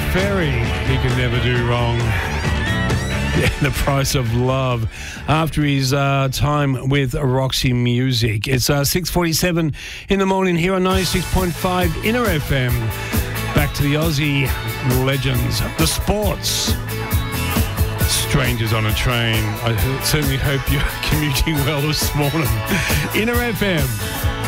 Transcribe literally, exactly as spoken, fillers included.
Ferry, he can never do wrong. The Price of Love after his uh, time with Roxy Music. It's uh, six forty-seven in the morning here on ninety-six point five Inner F M. Back to the Aussie legends, the sports. Strangers on a train. I certainly hope you're commuting well this morning. Inner F M.